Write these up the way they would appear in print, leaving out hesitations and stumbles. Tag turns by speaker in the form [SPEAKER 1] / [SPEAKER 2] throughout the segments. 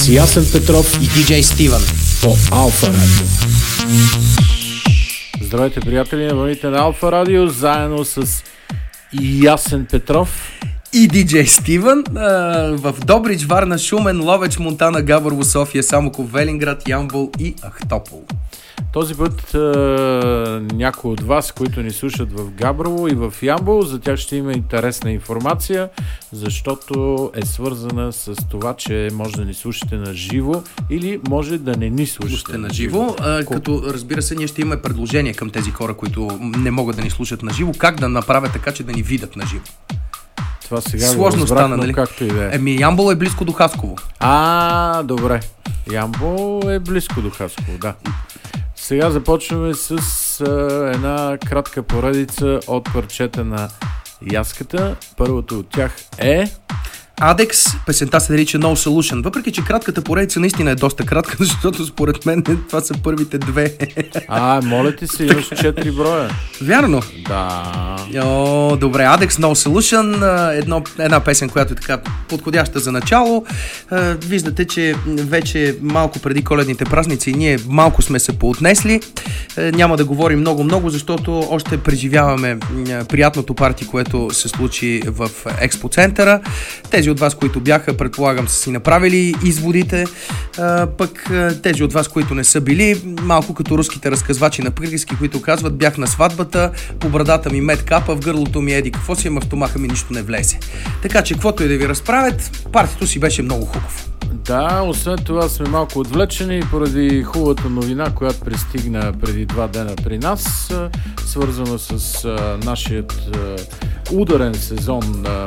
[SPEAKER 1] с Ясен Петров
[SPEAKER 2] и диджей Стивън
[SPEAKER 1] по Алфа Радио.
[SPEAKER 3] Здравейте, приятели на вълните на Алфа Радио, заедно с Ясен Петров
[SPEAKER 2] и диджей Стивън в Добрич, Варна, Шумен, Ловеч, Монтана, Габрово, София, Самоков, Велинград, Ямбол и Ахтопол.
[SPEAKER 3] Този път някои от вас, които ни слушат в Габрово и в Ямбол, за тях ще има интересна информация, защото е свързана с това, че може да ни слушате на живо или може да не ни слушате
[SPEAKER 2] на живо. Като разбира се, ние ще имаме предложение към тези хора, които не могат да ни слушат на живо, как да направят така, че да ни видят на живо.
[SPEAKER 3] Това сега
[SPEAKER 2] сложно стана, нали?
[SPEAKER 3] Както и да е.
[SPEAKER 2] Ямбол е близко до Хасково.
[SPEAKER 3] Добре. Ямбол е близко до Хасково, да. Сега започваме с една кратка поредица от парчета на Яската. Първото от тях е
[SPEAKER 2] Адекс, песента се нарича No Solution. Въпреки, че кратката поредица наистина е доста кратка, защото според мен това са първите две.
[SPEAKER 3] Моля ти се, имаш 4 броя.
[SPEAKER 2] Вярно?
[SPEAKER 3] Да.
[SPEAKER 2] Добре, Адекс, No Solution, една песен, която е така подходяща за начало. Виждате, че вече малко преди коледните празници ние малко сме се поотнесли. Няма да говорим много, защото още преживяваме приятното парти, което се случи в експоцентъра. Тези от вас, които бяха, предполагам, са си направили изводите, пък тези от вас, които не са били, малко като руските разказвачи на приказки, които казват: бях на сватбата, по брадата ми мед капа, в гърлото ми еди какво си, ама в стомаха ми нищо не влезе. Така че, каквото и да ви разправят, партито си беше много хубаво.
[SPEAKER 3] Да, освен това сме малко отвлечени поради хубавата новина, която пристигна преди 2 дена при нас, свързано с нашият ударен сезон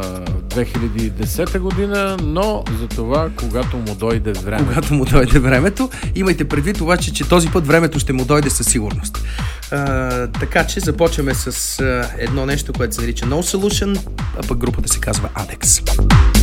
[SPEAKER 3] 2010 година, но за това, когато му дойде времето.
[SPEAKER 2] Когато му дойде времето, имайте предвид обаче, че този път времето ще му дойде със сигурност. Така че започваме с едно нещо, което се нарича No Solution, а пък групата се казва Адекс.